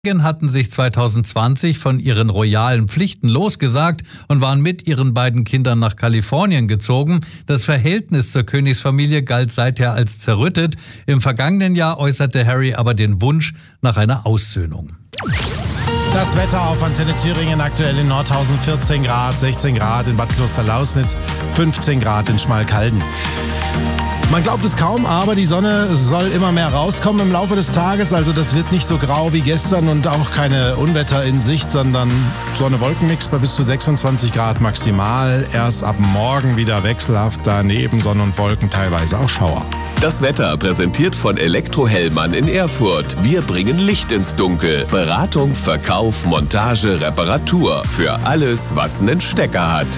Hatten sich 2020 von ihren royalen Pflichten losgesagt und waren mit ihren beiden Kindern nach Kalifornien gezogen. Das Verhältnis zur Königsfamilie galt seither als zerrüttet. Im vergangenen Jahr äußerte Harry aber den Wunsch nach einer Aussöhnung. Das Wetter auf Antenne Thüringen, aktuell in Nordhausen 14 Grad, 16 Grad in Bad Klosterlausnitz, 15 Grad in Schmalkalden. Man glaubt es kaum, aber die Sonne soll immer mehr rauskommen im Laufe des Tages. Also das wird nicht so grau wie gestern und auch keine Unwetter in Sicht, sondern Sonne-Wolken-Mix bei bis zu 26 Grad maximal. Erst ab morgen wieder wechselhaft, daneben Sonne und Wolken, teilweise auch Schauer. Das Wetter präsentiert von Elektro-Hellmann in Erfurt. Wir bringen Licht ins Dunkel. Beratung, Verkauf, Montage, Reparatur. Für alles, was einen Stecker hat.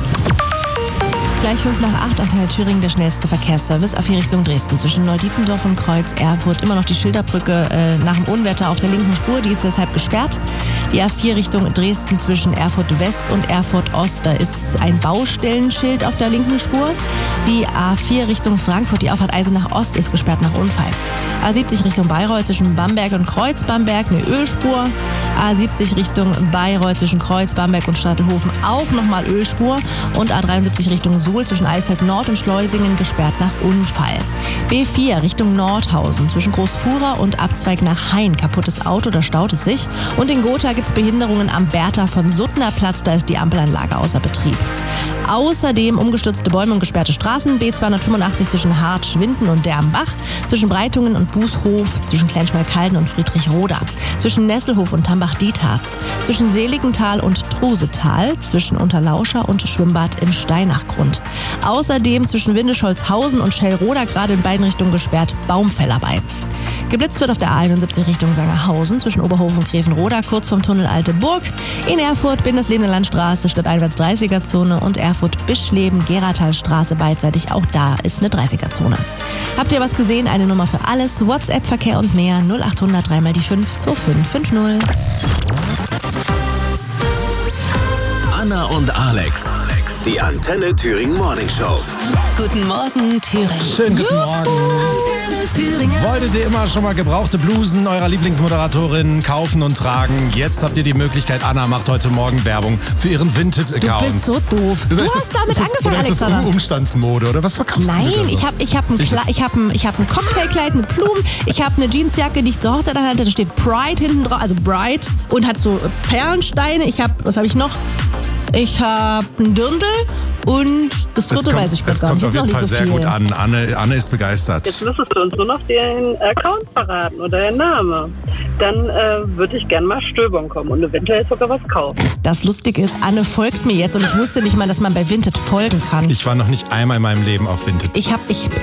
Gleich 5 nach 8, Antenne Thüringen, der schnellste Verkehrsservice auf die Richtung Dresden. Zwischen Neudietendorf und Kreuz Erfurt immer noch die Schilderbrücke nach dem Unwetter auf der linken Spur, die ist deshalb gesperrt. Die A4 Richtung Dresden zwischen Erfurt West und Erfurt Ost, da ist ein Baustellenschild auf der linken Spur. Die A4 Richtung Frankfurt, die Auffahrt Eisenach Ost, ist gesperrt nach Unfall. A70 Richtung Bayreuth zwischen Bamberg und Kreuz Bamberg, eine Ölspur. A70 Richtung Bayreuth zwischen Kreuz Bamberg und Stadthofen auch nochmal Ölspur. Und A73 Richtung Suhl zwischen Eisfeld Nord und Schleusingen gesperrt nach Unfall. B4 Richtung Nordhausen zwischen Großfuhrer und Abzweig nach Hain. Kaputtes Auto, da staut es sich. Und in Gotha gibt es Behinderungen am Bertha von Suttner Platz, da ist die Ampelanlage außer Betrieb. Außerdem umgestürzte Bäume und gesperrte Straßen. B285 zwischen Hart, Schwinden und Dermbach. Zwischen Breitungen und Bußhof. Zwischen Kleinschmalkalden und Friedrichroda. Zwischen Nesselhof und Tambach-Dietharz. Zwischen Seligenthal und Trusetal. Zwischen Unterlauscher und Schwimmbad im Steinachgrund. Außerdem zwischen Windischholzhausen und Schellroda gerade in beiden Richtungen gesperrt. Baumfällerei. Geblitzt wird auf der A71 Richtung Sangerhausen zwischen Oberhof und Grevenroda, kurz vom Tunnel Alte Burg. In Erfurt Bindeslebende Landstraße stadteinwärts 30er-Zone und Erfurt-Bischleben, Geratalstraße beidseitig, auch da ist eine 30er-Zone. Habt ihr was gesehen? Eine Nummer für alles. WhatsApp, Verkehr und mehr 0800 3 mal die 5 2550. Anna und Alex. Die Antenne Thüringen Morning Show. Guten Morgen, Thüringen. Schönen guten Morgen. Antenne Thüringen. Wolltet ihr immer schon mal gebrauchte Blusen eurer Lieblingsmoderatorin kaufen und tragen? Jetzt habt ihr die Möglichkeit. Anna macht heute Morgen Werbung für ihren Vinted-Account. Du bist so doof. Du hast damit angefangen, Alexander. Ist das Umstandsmode oder was verkaufst du? Nein, da so? ich hab ein Cocktailkleid mit Blumen. Ich habe eine Jeansjacke, die ich zur Hochzeit hatte. Da steht Pride hinten drauf, also Bright. Und hat so Perlensteine. Was habe ich noch? Ich habe einen Dirndl und das vierte weiß ich gerade gar nicht. Das kommt auf jeden Fall sehr gut an. Anne ist begeistert. Jetzt müsstest du uns nur noch den Account verraten oder den Namen. Dann würde ich gerne mal stöbern kommen und eventuell sogar was kaufen. Das Lustige ist, Anne folgt mir jetzt und ich wusste nicht mal, dass man bei Vinted folgen kann. Ich war noch nicht einmal in meinem Leben auf Vinted.